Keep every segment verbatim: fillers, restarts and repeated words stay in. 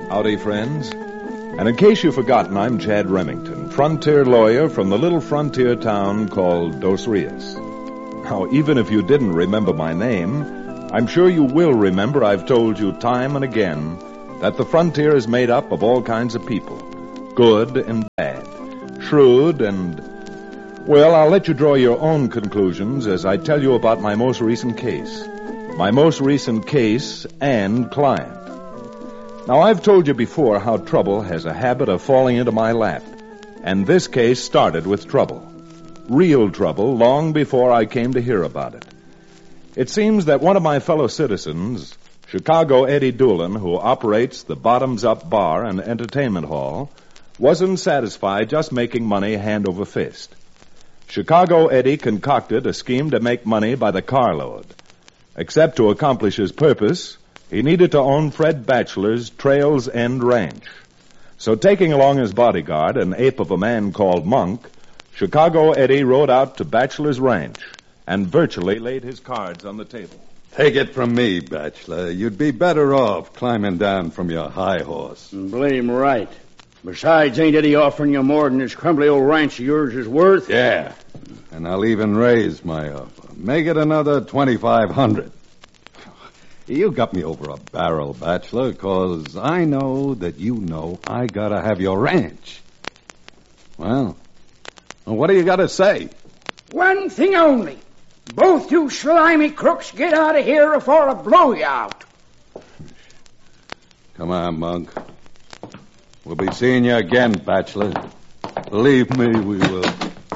Howdy, friends. And in case you've forgotten, I'm Chad Remington, frontier lawyer from the little frontier town called Dos Rios. Now, even if you didn't remember my name, I'm sure you will remember I've told you time and again that the frontier is made up of all kinds of people, good and bad, shrewd and... Well, I'll let you draw your own conclusions as I tell you about my most recent case. My most recent case and client. Now, I've told you before how trouble has a habit of falling into my lap, and this case started with trouble. Real trouble, long before I came to hear about it. It seems that one of my fellow citizens, Chicago Eddie Doolin, who operates the Bottoms Up Bar and Entertainment Hall, wasn't satisfied just making money hand over fist. Chicago Eddie concocted a scheme to make money by the carload. Except to accomplish his purpose, he needed to own Fred Batchelor's Trails End Ranch. So taking along his bodyguard, an ape of a man called Monk, Chicago Eddie rode out to Batchelor's ranch and virtually laid his cards on the table. Take it from me, Batchelor. You'd be better off climbing down from your high horse. Blame right. Besides, ain't Eddie offering you more than this crumbly old ranch of yours is worth? Yeah. And I'll even raise my offer. Make it another twenty-five hundred. You got me over a barrel, Batchelor, because I know that you know I gotta have your ranch. Well, what do you gotta say? One thing only. Both you slimy crooks get out of here before I blow you out. Come on, Monk. We'll be seeing you again, Batchelor. Believe me, we will.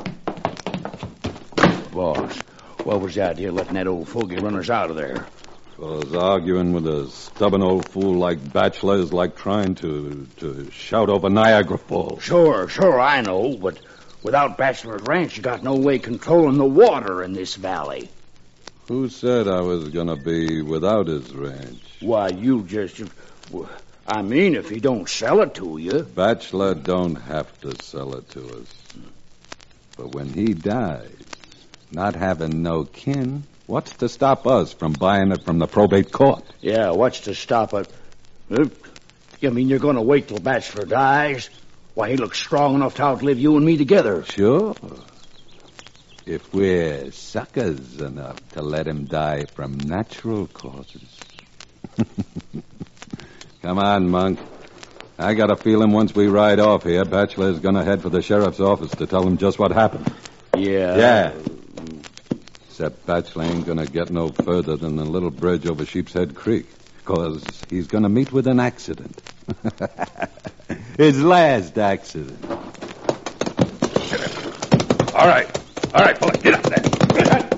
Boss, what was the idea of letting that old fogey run us out of there? Because arguing with a stubborn old fool like Batchelor is like trying to, to shout over Niagara Falls. Sure, sure, I know, but without Batchelor's ranch, you got no way controlling the water in this valley. Who said I was going to be without his ranch? Why, you just... I mean, if he don't sell it to you... Batchelor don't have to sell it to us. But when he dies, not having no kin... What's to stop us from buying it from the probate court? Yeah, what's to stop it? Uh, you mean you're going to wait till Batchelor dies? Why, he looks strong enough to outlive you and me together. Sure. If we're suckers enough to let him die from natural causes. Come on, Monk. I got a feeling once we ride off here, Batchelor's going to head for the sheriff's office to tell him just what happened. Yeah. Yeah. Except Batchelor ain't going to get no further than the little bridge over Sheepshead Creek, because he's going to meet with an accident. His last accident. All right. All right, boy, get up there.